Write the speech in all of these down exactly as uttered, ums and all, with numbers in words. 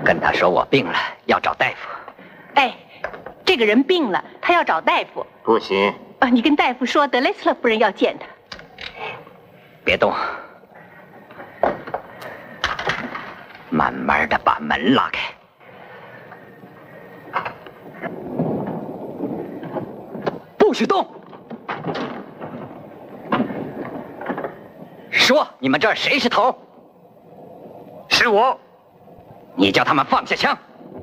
跟他说我病了，要找大夫。 哎，这个人病了，他要找大夫。 不行。 啊，你跟大夫说，德雷斯勒夫人要见他。 别动，慢慢的把门拉开。不许动！说，你们这儿谁是头？ 是我。 你叫他们放下枪。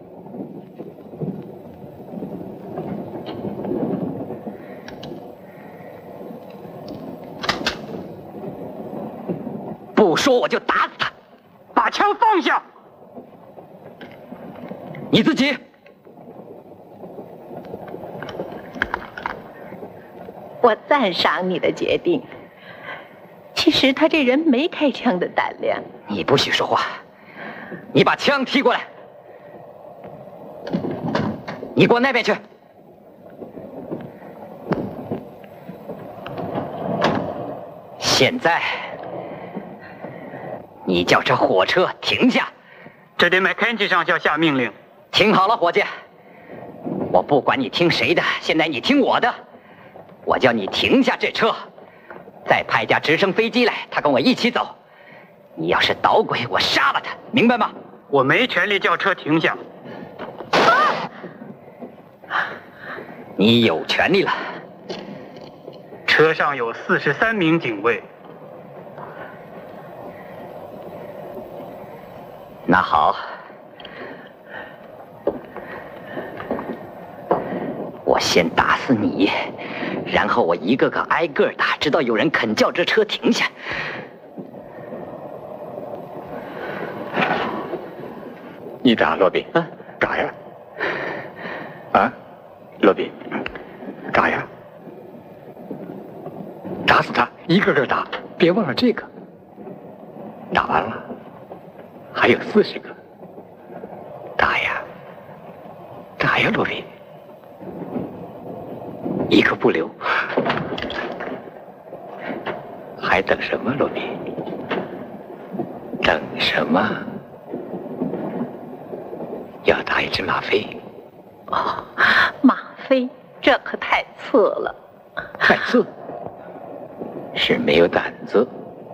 不说我就打死他！ 把枪放下！ 你自己。 我赞赏你的决定。其实他这人没开枪的胆量。 你不许说话！你把枪提过来！你过那边去！现在，你叫这火车停下！ 这得麦肯齐上校下命令。 听好了，伙计，我不管你听谁的，现在你听我的。我叫你停下这车，再派架直升飞机来，他跟我一起走。你要是捣鬼，我杀了他，明白吗？ 我没权利叫车停下。 你有权利了。 车上有四十三名警卫。 那好，我先打死你，然后我一个个挨个打，直到有人肯叫这车停下。 你打罗宾？啊，打呀！啊，罗宾，打呀！打死他，一个个打，别忘了这个。打完了，还有四十个。打呀！打呀，罗宾，一个不留。还等什么，罗宾？等什么？要打一只吗啡？ 哦，吗啡，这可太次了。 太次？是没有胆子。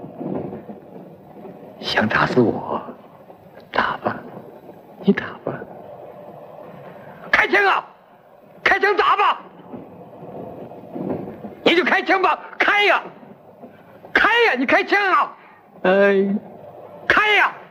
想打死我，打吧，你打吧。 开枪啊！开枪打吧！你就开枪吧，开呀！开呀！你开枪啊！ 哎， 开呀！